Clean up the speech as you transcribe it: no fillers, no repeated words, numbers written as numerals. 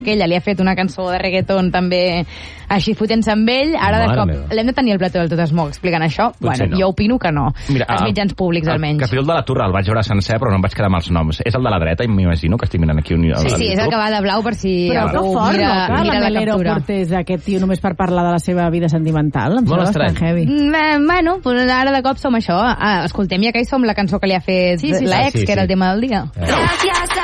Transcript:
que ella li ha fet una cançó de reggaeton també així fotent-se amb ell, ara de cop l'hem de tenir al plató del Tot Smog explicant això? Potser bueno, jo opino que no. Mira, els mitjans públics almenys. El capítol de la Turra el vaig veure sencer, però no em vaig quedar amb els noms. És el de la dreta, m'imagino, que estic mirant aquí un... Sí, és el que va de blau per si però algú mira la captura. Portés aquest tio només per parlar de la seva vida sentimental. Em molt estrany. Heavy. Bueno, pues ara de cop som això. Escoltem, ja que hi som la cançó que li ha fet l'ex, que era el tema del dia.